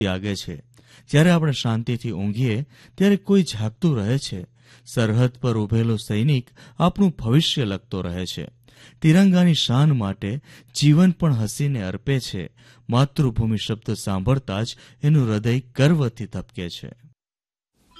જાગે છે. જ્યારે આપણે શાંતિથી ઊંઘીએ ત્યારે કોઈ જાગતું રહે છે. સરહદ પર ઉભેલો સૈનિક આપણું ભવિષ્ય લખતો રહે છે. તિરંગાની શાન માટે જીવન પણ હસીને અર્પે છે. માતૃભૂમિ શબ્દ સાંભળતા જ એનું હૃદય ગર્વથી ધબકે છે.